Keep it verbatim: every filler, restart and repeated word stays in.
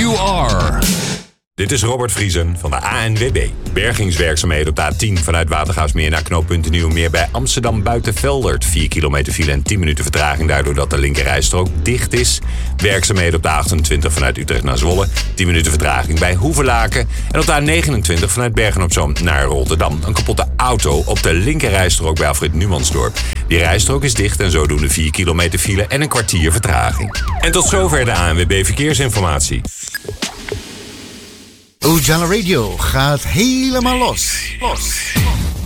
you are. Dit is Robert Vriesen van de A N W B. Bergingswerkzaamheden op de A tien vanuit Watergraafsmeer naar knooppunt Nieuwmeer bij Amsterdam Buitenveldert. vier kilometer file en tien minuten vertraging daardoor dat de linkerrijstrook dicht is. Werkzaamheden op de A achtentwintig vanuit Utrecht naar Zwolle. tien minuten vertraging bij Hoevelaken. En op de A negenentwintig vanuit Bergen-op-Zoom naar Rotterdam. Een kapotte auto op de linkerrijstrook bij Afrit Numansdorp. Die rijstrook is dicht en zodoende vier kilometer file en een kwartier vertraging. En tot zover de A N W B Verkeersinformatie. Ujala Radio gaat helemaal los. los.